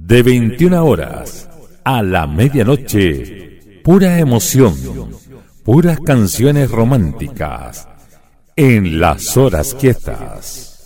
De 21 horas a la medianoche, pura emoción, puras canciones románticas, en las horas quietas.